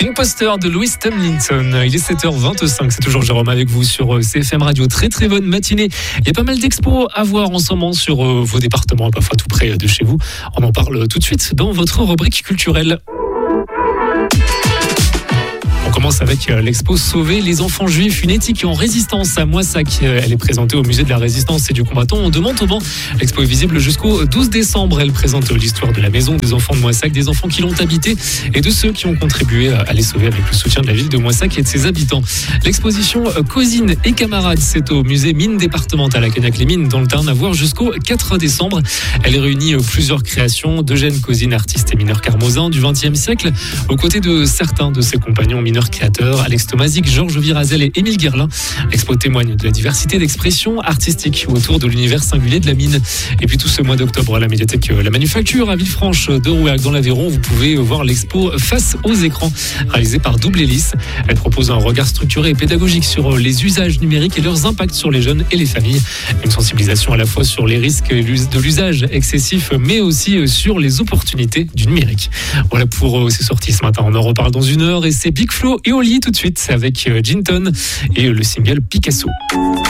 Imposter de Louis Tomlinson. Il est 7h25, c'est toujours Jérôme avec vous sur CFM Radio. Très très bonne matinée. Il y a pas mal d'expos à voir en ce moment sur vos départements, parfois tout près de chez vous. On en parle tout de suite dans votre rubrique culturelle. On commence avec l'expo Sauver les enfants juifs, une éthique en résistance à Moissac. Elle est présentée au musée de la résistance et du combattant de Montauban. L'expo est visible jusqu'au 12 décembre. Elle présente l'histoire de la maison des enfants de Moissac, des enfants qui l'ont habité et de ceux qui ont contribué à les sauver avec le soutien de la ville de Moissac et de ses habitants. L'exposition Cousines et camarades, c'est au musée Mines départementales à Cagnac-les-Mines dans le Tarn, à voir jusqu'au 4 décembre. Elle réunit plusieurs créations d'Eugène Cousine, artiste et mineur carmosin du XXe siècle, aux côtés de certains de ses compagnons mineurs créateurs, Alex Tomazic, Georges Virazel et Émile Guerlain. L'expo témoigne de la diversité d'expression artistique autour de l'univers singulier de la mine. Et puis tout ce mois d'octobre à la médiathèque La Manufacture à Villefranche de Rouergue dans l'Aveyron, vous pouvez voir l'expo Face aux écrans réalisée par Double Hélice. Elle propose un regard structuré et pédagogique sur les usages numériques et leurs impacts sur les jeunes et les familles. Une sensibilisation à la fois sur les risques de l'usage excessif, mais aussi sur les opportunités du numérique. Voilà pour ces sorties ce matin. On en reparle dans une heure et c'est Big Flo et Oli tout de suite avec Ginton et le single Picasso.